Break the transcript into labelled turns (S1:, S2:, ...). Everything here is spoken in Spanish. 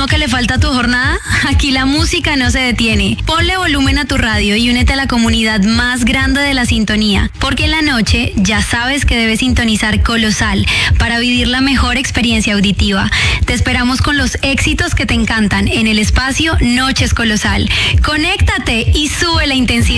S1: ritmo que le falta a tu jornada? Aquí la música no se detiene. Ponle volumen a tu radio y únete a la comunidad más grande de la sintonía, porque en la noche ya sabes que debes sintonizar Colosal para vivir la mejor experiencia auditiva. Te esperamos con los éxitos que te encantan en el espacio Noches Colosal. Conéctate y sube la intensidad.